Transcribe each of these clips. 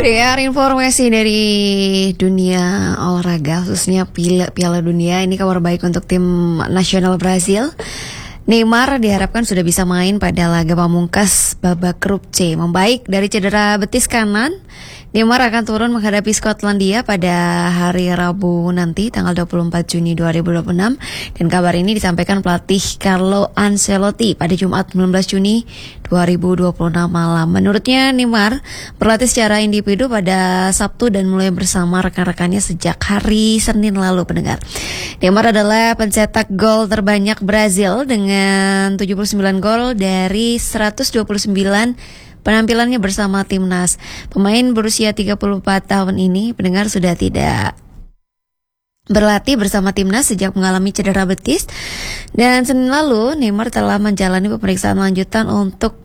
Pendengar, informasi dari dunia olahraga, khususnya Piala Dunia. Ini kabar baik untuk tim nasional Brazil. Neymar diharapkan sudah bisa main pada laga pamungkas babak grup C. Membaik dari cedera betis kanan, Neymar akan turun menghadapi Skotlandia pada hari Rabu nanti, tanggal 24 Juni 2026. Dan kabar ini disampaikan pelatih Carlo Ancelotti pada Jumat 19 Juni 2026 malam. Menurutnya, Neymar berlatih secara individu pada Sabtu dan mulai bersama rekan-rekannya sejak hari Senin lalu, pendengar. Neymar adalah pencetak gol terbanyak Brazil dengan 79 gol dari 129 penampilannya bersama timnas. Pemain berusia 34 tahun ini, pendengar, sudah tidak berlatih bersama timnas sejak mengalami cedera betis. Dan Senin lalu, Neymar telah menjalani pemeriksaan lanjutan untuk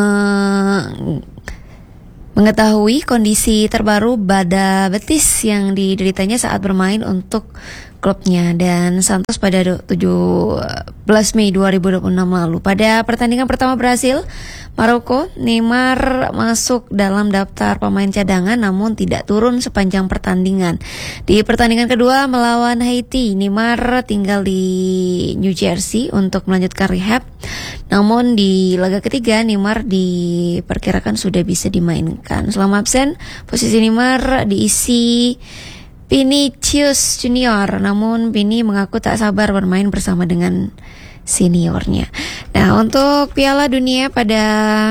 mengetahui kondisi terbaru pada betis yang dideritanya saat bermain untuk klubnya dan Santos pada 17 Mei 2026 lalu. Pada pertandingan pertama Brasil Maroko, Neymar masuk dalam daftar pemain cadangan namun tidak turun sepanjang pertandingan. Di pertandingan kedua melawan Haiti, Neymar tinggal di New Jersey untuk melanjutkan rehab. Namun di laga ketiga, Neymar diperkirakan sudah bisa dimainkan. Selama absen, posisi Neymar diisi Vinicius Junior, namun Vini mengaku tak sabar bermain bersama dengan seniornya. Nah, untuk Piala Dunia pada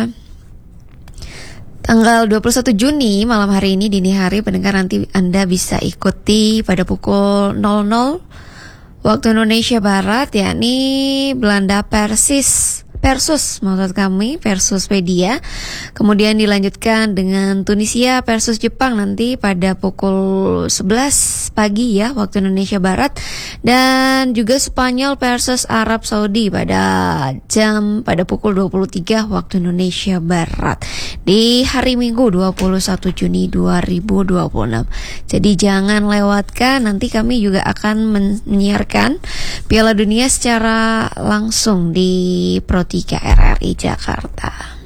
tanggal 21 Juni malam hari ini, dini hari, pendengar, nanti Anda bisa ikuti pada pukul 00 waktu Indonesia Barat, yakni Belanda versus Swedia. Kemudian dilanjutkan dengan Tunisia versus Jepang nanti pada pukul 11 pagi ya waktu Indonesia Barat, dan juga Spanyol versus Arab Saudi pada pukul 23 waktu Indonesia Barat di hari Minggu 21 Juni 2026. Jadi jangan lewatkan, nanti kami juga akan menyiarkan Piala Dunia secara langsung di Pro 3 RRI Jakarta.